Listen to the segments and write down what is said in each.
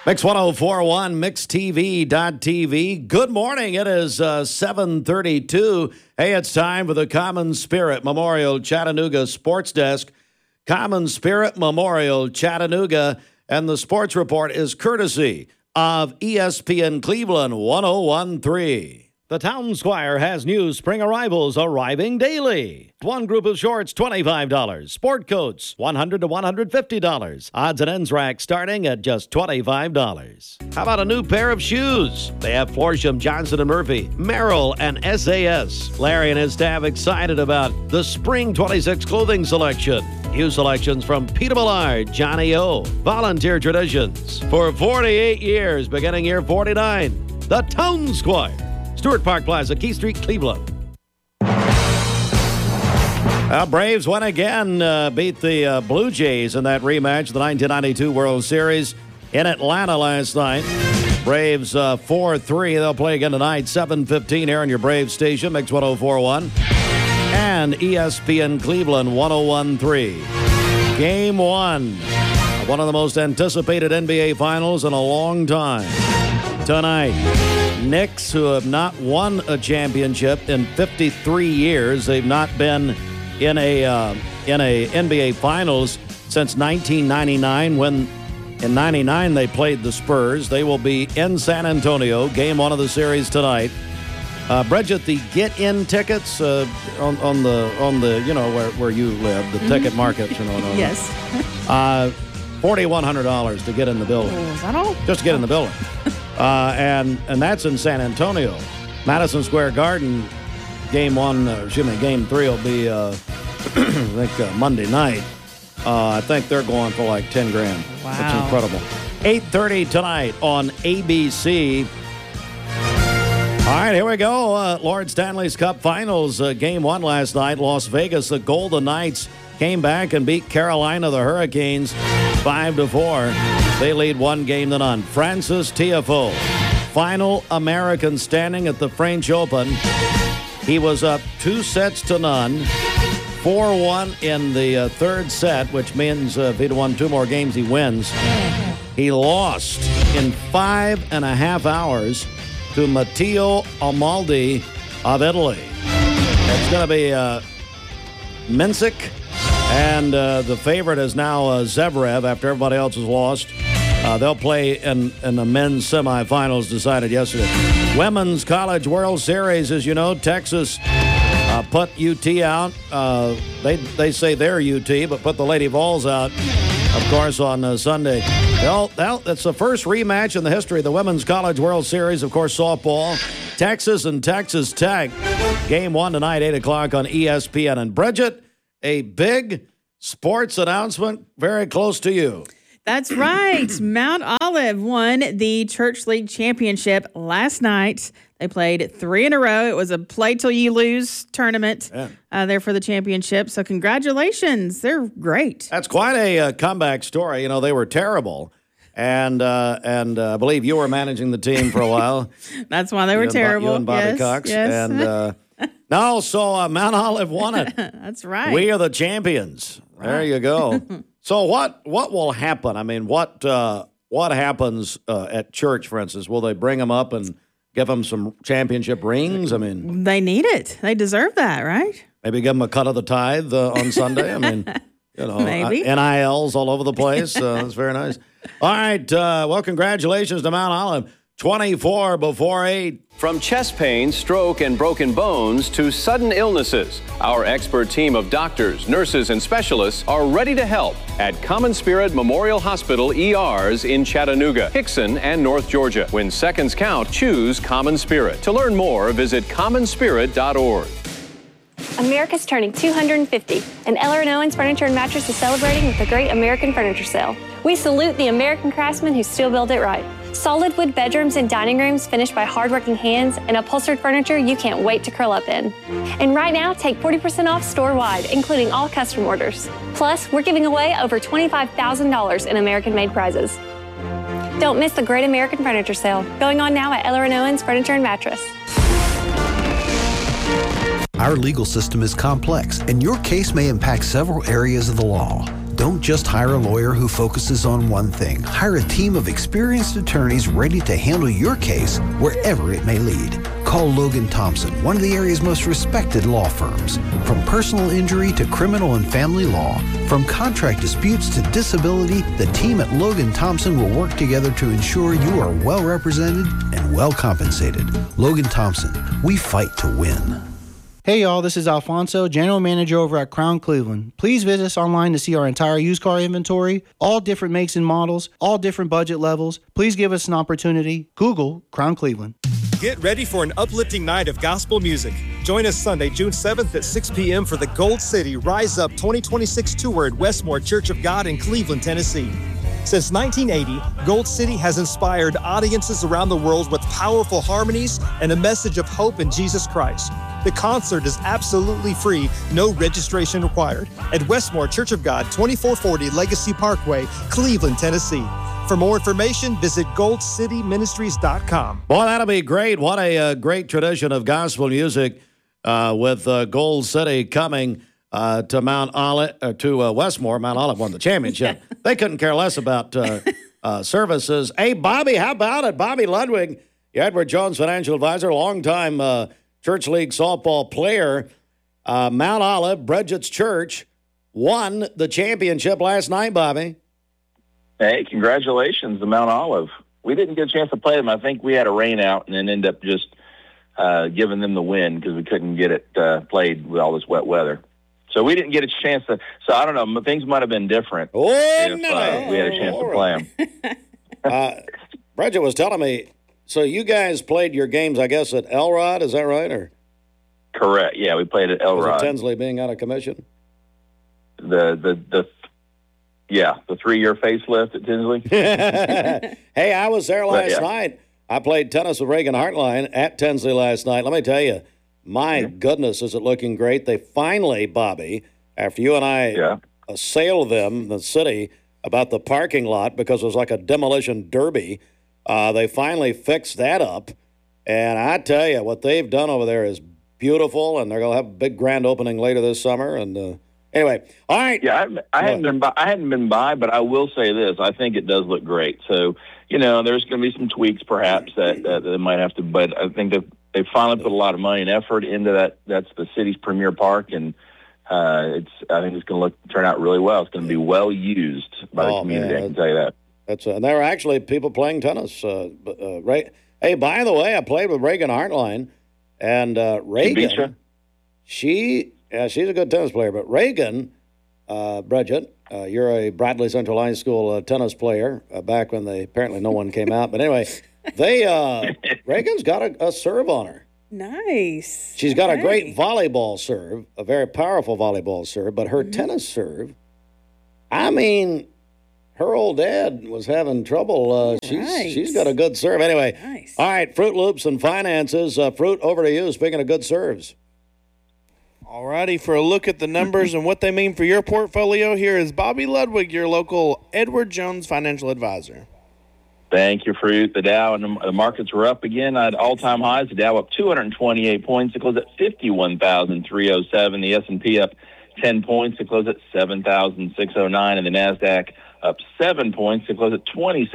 Mix 1041, mixtv.tv. Good morning. It is 7:32. Hey, it's time for the Common Spirit Memorial Chattanooga Sports Desk. Common Spirit Memorial Chattanooga. And the sports report is courtesy of ESPN Cleveland 1013. The Town Squire has new spring arrivals arriving daily. One group of shorts, $25. Sport coats, $100 to $150. Odds and ends rack starting at just $25. How about a new pair of shoes? They have Florsham, Johnson & Murphy, Merrill, and SAS. Larry and his staff excited about the Spring 26 clothing selection. New selections from Peter Millard, Johnny O. Volunteer Traditions. For 48 years, beginning year 49, the Town Squire. Stewart Park Plaza, Key Street, Cleveland. Braves won again, beat the Blue Jays in that rematch, the 1992 World Series in Atlanta last night. Braves 4-3. They'll play again tonight, 7:15 here on your Braves station, Mix 1041, and ESPN Cleveland 1013. Game one, one of the most anticipated NBA Finals in a long time. Tonight, Knicks, who have not won a championship in 53 years. They've not been in a NBA Finals since 1999, when in 99 they played the Spurs. They will be in San Antonio, game one of the series tonight. Bridget, the get-in tickets on the you know where you live, the ticket market, you know. Yes. $4,100 to get in the building. Is that all? Just to get in the building. And that's in San Antonio. Madison Square Garden, game three will be, I think, Monday night. I think they're going for like $10,000. Wow. That's incredible. 8:30 tonight on ABC. All right, here we go. Lord Stanley's Cup Finals, game one last night. Las Vegas, the Golden Knights came back and beat Carolina, the Hurricanes, 5-4. They lead 1-0. Francis Tiafoe, final American standing at the French Open. He was up 2-0, 4-1 in the third set, which means if he'd won 2 more games, he wins. He lost in 5.5 hours to Matteo Amaldi of Italy. It's going to be Mensik, and the favorite is now Zverev after everybody else has lost. They'll play in the men's semifinals decided yesterday. Women's College World Series, as you know, Texas put UT out. They say they're UT, but put the Lady Vols out, of course, on Sunday. That's the first rematch in the history of the Women's College World Series. Of course, softball. Texas and Texas Tech. Game one tonight, 8 o'clock on ESPN. And Bridget, a big sports announcement very close to you. That's right. Mount Olive won the Church League Championship last night. They played 3 in a row. It was a play-till-you-lose tournament there for the championship. So congratulations. They're great. That's quite a comeback story. You know, they were terrible. And I believe you were managing the team for a while. That's why they were terrible. You and Bobby Cox. Yes. And so Mount Olive won it. That's right. We are the champions. Right. There you go. So what will happen? I mean, what happens at church, for instance? Will they bring them up and give them some championship rings? I mean, they need it. They deserve that, right? Maybe give them a cut of the tithe on Sunday. I mean, you know, maybe. NILs all over the place. That's very nice. All right. Well, congratulations to Mount Olive. 24 before 8. From chest pain, stroke, and broken bones to sudden illnesses, our expert team of doctors, nurses, and specialists are ready to help at Common Spirit Memorial Hospital ERs in Chattanooga, Hickson, and North Georgia. When seconds count, choose Common Spirit. To learn more, visit commonspirit.org. America's turning 250, and Eller & Owens Furniture and Mattress is celebrating with the Great American Furniture Sale. We salute the American craftsmen who still build it right. Solid wood bedrooms and dining rooms finished by hardworking hands and upholstered furniture you can't wait to curl up in. And right now, take 40% off store-wide, including all custom orders. Plus, we're giving away over $25,000 in American-made prizes. Don't miss the Great American Furniture Sale, going on now at Eller & Owens Furniture and Mattress. Our legal system is complex, and your case may impact several areas of the law. Don't just hire a lawyer who focuses on one thing. Hire a team of experienced attorneys ready to handle your case wherever it may lead. Call Logan Thompson, one of the area's most respected law firms. From personal injury to criminal and family law, from contract disputes to disability, the team at Logan Thompson will work together to ensure you are well represented and well compensated. Logan Thompson, we fight to win. Hey y'all, this is Alfonso, General Manager over at Crown Cleveland. Please visit us online to see our entire used car inventory, all different makes and models, all different budget levels. Please give us an opportunity. Google Crown Cleveland. Get ready for an uplifting night of gospel music. Join us Sunday, June 7th at 6 p.m. for the Gold City Rise Up 2026 tour at Westmore Church of God in Cleveland, Tennessee. Since 1980, Gold City has inspired audiences around the world with powerful harmonies and a message of hope in Jesus Christ. The concert is absolutely free, no registration required, at Westmore Church of God, 2440 Legacy Parkway, Cleveland, Tennessee. For more information, visit goldcityministries.com. Boy, that'll be great. What a great tradition of gospel music with Gold City coming to Mount Olive, to Westmore. Mount Olive won the championship. They couldn't care less about services. Hey, Bobby, how about it? Bobby Ludwig, Edward Jones financial advisor, longtime Church League softball player. Mount Olive, Bridget's Church, won the championship last night, Bobby. Hey, congratulations to Mount Olive. We didn't get a chance to play them. I think we had a rain out and then ended up just giving them the win because we couldn't get it played with all this wet weather. So we didn't get a chance to. So I don't know. Things might have been different if we had a chance to play them. Bridget was telling me, so you guys played your games, I guess, at Elrod. Is that right? Or correct. Yeah, we played at Elrod. Was it Tinsley being out of commission? The 3-year facelift at Tinsley. Hey, I was there last night. I played tennis with Reagan Hartline at Tinsley last night. Let me tell you, my goodness, is it looking great. They finally, Bobby, after you and I assailed them, the city, about the parking lot because it was like a demolition derby, they finally fixed that up. And I tell you, what they've done over there is beautiful, and they're going to have a big grand opening later this summer. And anyway, all right. Yeah, I hadn't been by, but I will say this. I think it does look great. So, there's going to be some tweaks perhaps that they might have to, but I think that they finally put a lot of money and effort into that. That's the city's premier park, and I think it's going to turn out really well. It's going to be well used by the community, man. I can tell you that. And there were actually people playing tennis. Right? Hey, by the way, I played with Reagan Hartline, and Reagan, she's a good tennis player, but Reagan, Bridget, you're a Bradley Central High School tennis player back when apparently no one came out. But anyway, Reagan's got a serve on her. Nice. She's got a great volleyball serve, a very powerful volleyball serve, but her tennis serve, I mean, her old dad was having trouble. She's got a good serve. Anyway, nice. All right, Fruit Loops and finances. Fruit, over to you. Speaking of good serves. All righty, for a look at the numbers and what they mean for your portfolio, here is Bobby Ludwig, your local Edward Jones financial advisor. Thank you, Fruit. The Dow and the markets were up again at all-time highs. The Dow up 228 points. It closed at 51,307. The S&P up 10 points. It closed at 7,609. And the NASDAQ up 7 points. It closed at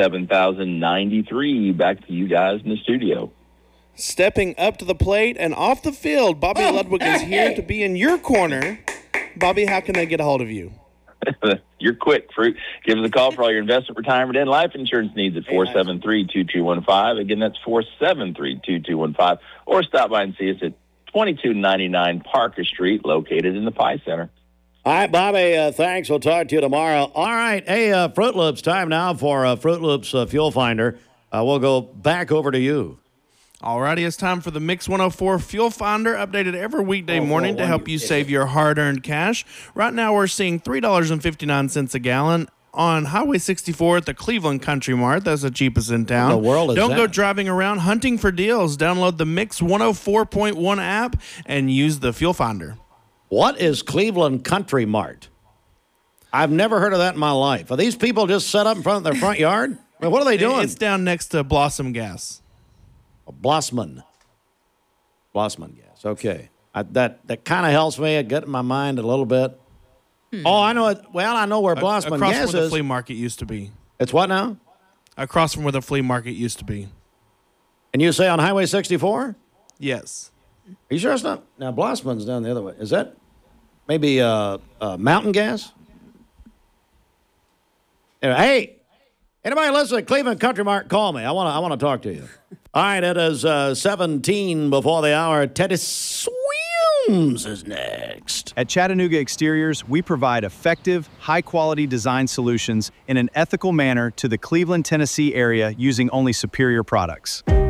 27,093. Back to you guys in the studio. Stepping up to the plate and off the field, Bobby Ludwig is here to be in your corner. Bobby, how can they get a hold of you? You're quick, Fruit. Give us a call for all your investment, retirement, and life insurance needs at 473-2215. Again, that's 473-2215. Or stop by and see us at 2299 Parker Street, located in the Pie Center. All right, Bobby, thanks. We'll talk to you tomorrow. All right, hey, Fruit Loops, time now for Fruit Loops Fuel Finder. We'll go back over to you. Alrighty, it's time for the Mix 104 Fuel Finder, updated every weekday morning to help you save your hard-earned cash. Right now, we're seeing $3.59 a gallon on Highway 64 at the Cleveland Country Mart. That's the cheapest in town. What the world is Don't that? go driving around hunting for deals. Download the Mix 104.1 app and use the Fuel Finder. What is Cleveland Country Mart? I've never heard of that in my life. Are these people just set up in front of their front yard? I mean, what are they doing? It's down next to Blossom Gas. Blossman gas. Okay. That kind of helps me. I get in my mind a little bit. Oh, I know it. Well, I know where Blossman across Gas from where the is. flea market used to be. It's what now? Across from where the flea market used to be. And you say on Highway 64? Yes. Are you sure it's not? Now, Blossman's down the other way. Is that maybe Mountain Gas? Anyway, hey, anybody listen to Cleveland Country Mart, call me. I want to talk to you. All right, it is 17 before the hour. Teddy Swims is next. At Chattanooga Exteriors, we provide effective, high-quality design solutions in an ethical manner to the Cleveland, Tennessee area using only superior products.